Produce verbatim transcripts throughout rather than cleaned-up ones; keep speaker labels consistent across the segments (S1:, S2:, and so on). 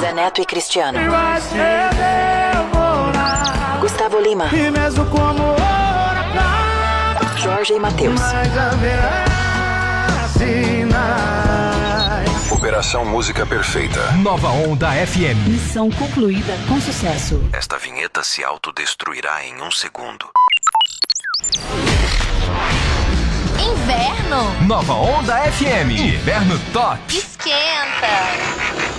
S1: Zé Neto e Cristiano. Gustavo Lima.
S2: E mesmo como ouro prata,
S1: Jorge e Matheus.
S3: Operação Música Perfeita.
S4: Nova Onda F M.
S5: Missão concluída com sucesso.
S3: Esta vinheta se autodestruirá em um segundo.
S6: Inverno.
S4: Nova Onda F M. Inverno Top.
S6: Esquenta.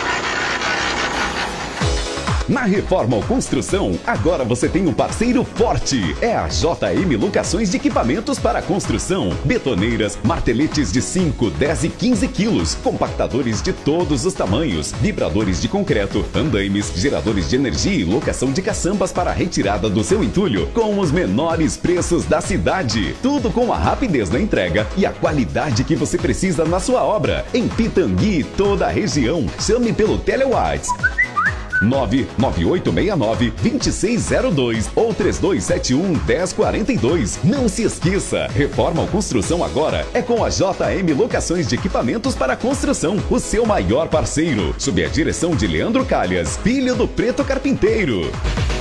S7: Na Reforma ou Construção, agora você tem um parceiro forte. É a J M Locações de Equipamentos para Construção. Betoneiras, marteletes de cinco, dez e quinze quilos, compactadores de todos os tamanhos, vibradores de concreto, andaimes, geradores de energia e locação de caçambas para a retirada do seu entulho, com os menores preços da cidade. Tudo com a rapidez na entrega e a qualidade que você precisa na sua obra. Em Pitangui e toda a região. Chame pelo TeleWhatsApp nove nove oito seis nove, dois seis zero dois ou três dois sete um, um zero quatro dois. Não se esqueça, Reforma ou Construção agora é com a J M Locações de Equipamentos para Construção, o seu maior parceiro, sob a direção de Leandro Calhas, filho do Preto Carpinteiro.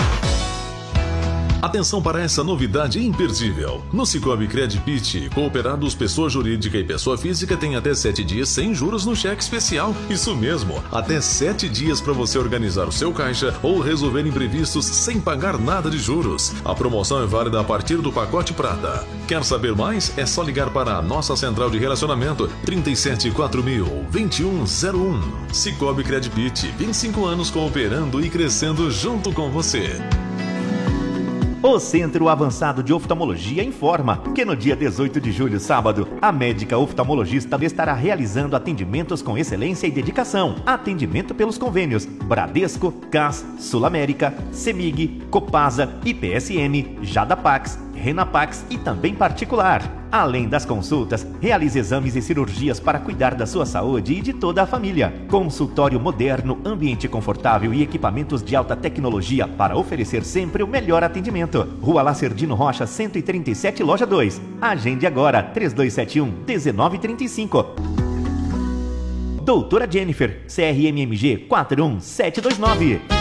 S8: Atenção para essa novidade imperdível. No Cicobi Credpit, cooperados pessoa jurídica e pessoa física tem até sete dias sem juros no cheque especial. Isso mesmo, até sete dias para você organizar o seu caixa ou resolver imprevistos sem pagar nada de juros. A promoção é válida a partir do pacote prata. Quer saber mais? É só ligar para a nossa central de relacionamento trinta e sete quatro mil, vinte e um zero um. Cicobi Credpit, vinte e cinco anos cooperando e crescendo junto com você.
S9: O Centro Avançado de Oftalmologia informa que no dia dezoito de julho, sábado, a médica oftalmologista estará realizando atendimentos com excelência e dedicação. Atendimento pelos convênios Bradesco, C A S, Sul América, CEMIG, Copasa, I P S M, Jadapax, Renapax e também particular. Além das consultas, realize exames e cirurgias para cuidar da sua saúde e de toda a família. Consultório moderno, ambiente confortável e equipamentos de alta tecnologia para oferecer sempre o melhor atendimento. Rua Lacerdino Rocha, cento e trinta e sete, Loja dois. Agende agora, três dois sete um, um nove três cinco. Doutora Jennifer, C R M M G quatro um sete dois nove.